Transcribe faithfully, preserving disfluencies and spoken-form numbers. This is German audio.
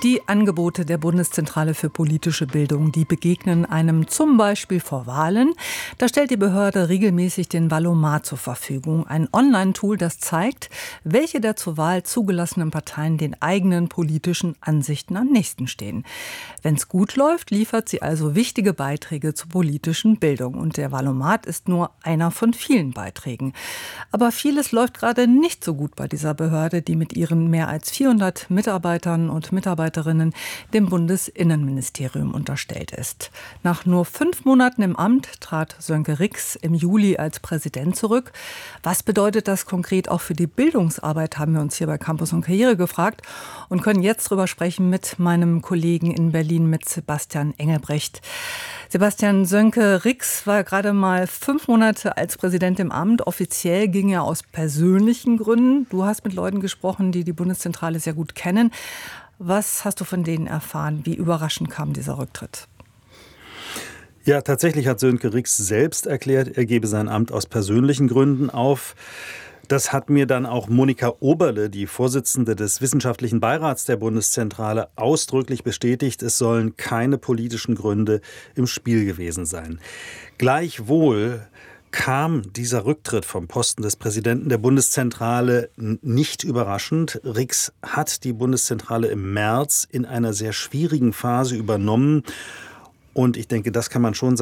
Die Angebote der Bundeszentrale für politische Bildung, die begegnen einem zum Beispiel vor Wahlen. Da stellt die Behörde regelmäßig den Valomat zur Verfügung. Ein Online-Tool, das zeigt, welche der zur Wahl zugelassenen Parteien den eigenen politischen Ansichten am nächsten stehen. Wenn es gut läuft, liefert sie also wichtige Beiträge zur politischen Bildung. Und der Valomat ist nur einer von vielen Beiträgen. Aber vieles läuft gerade nicht so gut bei dieser Behörde, die mit ihren mehr als vierhundert Mitarbeitern und Mitarbeiterinnen dem Bundesinnenministerium unterstellt ist. Nach nur fünf Monaten im Amt trat Sönke Rix im Juli als Präsident zurück. Was bedeutet das konkret auch für die Bildungsarbeit, haben wir uns hier bei Campus und Karriere gefragt und können jetzt darüber sprechen mit meinem Kollegen in Berlin, mit Sebastian Engelbrecht. Sebastian, Sönke Rix war gerade mal fünf Monate als Präsident im Amt. Offiziell ging er aus persönlichen Gründen. Du hast mit Leuten gesprochen, die die Bundeszentrale sehr gut kennen. Was hast du von denen erfahren? Wie überraschend kam dieser Rücktritt? Ja, tatsächlich hat Sönke Rix selbst erklärt, er gebe sein Amt aus persönlichen Gründen auf. Das hat mir dann auch Monika Oberle, die Vorsitzende des Wissenschaftlichen Beirats der Bundeszentrale, ausdrücklich bestätigt. Es sollen keine politischen Gründe im Spiel gewesen sein. Gleichwohl kam dieser Rücktritt vom Posten des Präsidenten der Bundeszentrale nicht überraschend. Rix hat die Bundeszentrale im März in einer sehr schwierigen Phase übernommen. Und ich denke, das kann man schon sagen.